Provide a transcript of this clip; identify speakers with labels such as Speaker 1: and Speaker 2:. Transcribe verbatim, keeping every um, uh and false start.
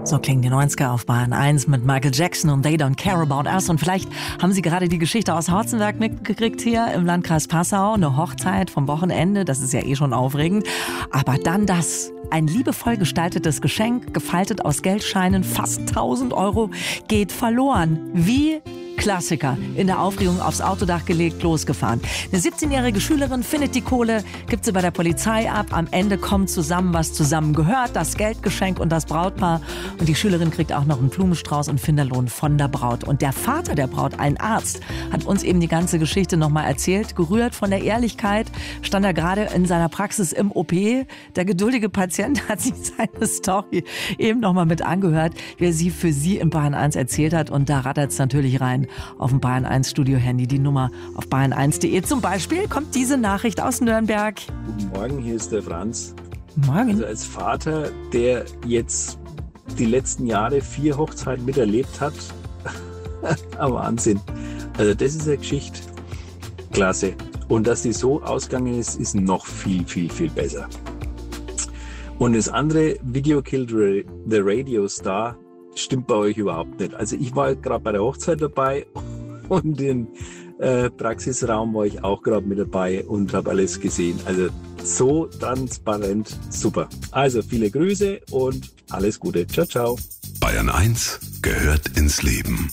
Speaker 1: So klingen die neunziger auf Bayern eins mit Michael Jackson und They Don't Care About Us. Und vielleicht haben Sie gerade die Geschichte aus Hauzenberg mitgekriegt hier im Landkreis Passau. Eine Hochzeit vom Wochenende, das ist ja eh schon aufregend. Aber dann das. Ein liebevoll gestaltetes Geschenk, gefaltet aus Geldscheinen, fast tausend Euro, geht verloren. Wie? Klassiker. In der Aufregung aufs Autodach gelegt, losgefahren. Eine siebzehnjährige Schülerin findet die Kohle, gibt sie bei der Polizei ab. Am Ende kommt zusammen, was zusammen gehört. Das Geldgeschenk und das Brautpaar. Und die Schülerin kriegt auch noch einen Blumenstrauß und Finderlohn von der Braut. Und der Vater der Braut, ein Arzt, hat uns eben die ganze Geschichte nochmal erzählt. Gerührt von der Ehrlichkeit, stand er gerade in seiner Praxis im O P. Der geduldige Patient hat sich seine Story eben nochmal mit angehört, wie er sie für Sie im Bayern eins erzählt hat. Und da rattert es natürlich rein. Auf dem Bayern eins Studio-Handy die Nummer auf bayern eins punkt de. Zum Beispiel kommt diese Nachricht aus Nürnberg.
Speaker 2: Guten Morgen, hier ist der Franz.
Speaker 1: Morgen.
Speaker 2: Also als Vater, der jetzt die letzten Jahre vier Hochzeiten miterlebt hat, Wahnsinn. Also das ist eine Geschichte, klasse. Und dass die so ausgegangen ist, ist noch viel, viel, viel besser. Und das andere, Video Killed the Radio Star, stimmt bei euch überhaupt nicht. Also ich war gerade bei der Hochzeit dabei und im äh, Praxisraum war ich auch gerade mit dabei und habe alles gesehen. Also so transparent, super. Also viele Grüße und alles Gute. Ciao, ciao.
Speaker 3: Bayern eins gehört ins Leben.